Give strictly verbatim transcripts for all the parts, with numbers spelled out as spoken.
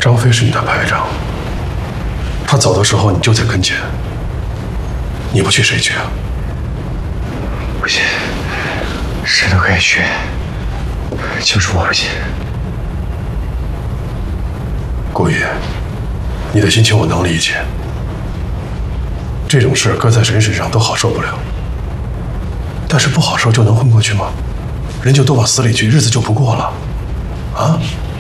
张飞是你的排长，他走的时候你就在跟前，你不去谁去啊？ 不行，谁都可以去，就是我不行。 顾宇，你的心情我能理解，这种事搁在谁身上都好受不了，但是不好受就能混过去吗？人就都往死里去，日子就不过了，啊？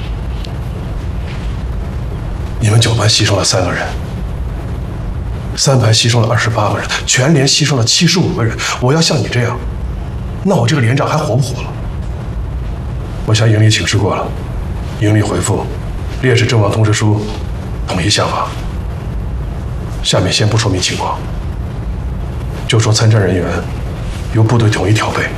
你们九班牺牲了三个人，三排牺牲了二十八个人，全连牺牲了七十五个人。我要像你这样，那我这个连长还活不活了？我向营里请示过了，营里回复烈士阵亡通知书，统一下发。下面先不说明情况，就说参战人员由部队统一调配，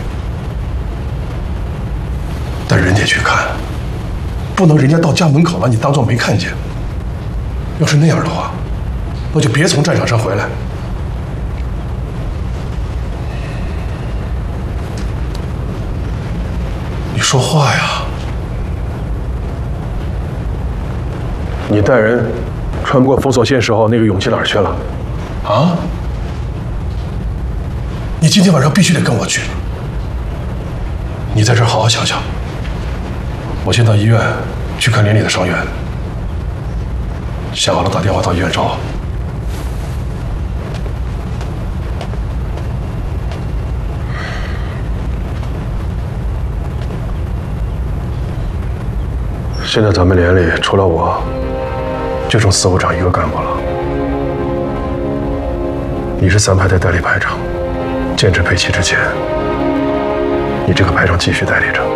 但人得去看，不能人家到家门口了，你当作没看见。要是那样的话，那就别从战场上回来。你说话呀！你带人穿过封锁线时候那个勇气哪儿去了？啊？你今天晚上必须得跟我去。你在这儿好好想想。我先到医院去看连里的伤员。想好了打电话到医院找我。现在咱们连里除了我，就剩司务长一个干部了。你是三排的代理排长，建制配齐之前，你这个排长继续代理着。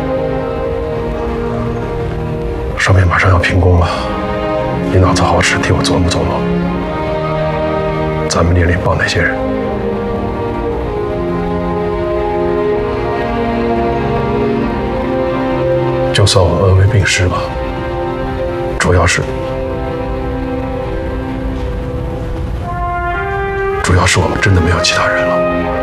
上面马上要评工了。你脑子好使，替我琢磨琢磨，咱们连里报哪些人？就算我恩威并施吧，主要是，主要是我们真的没有其他人了。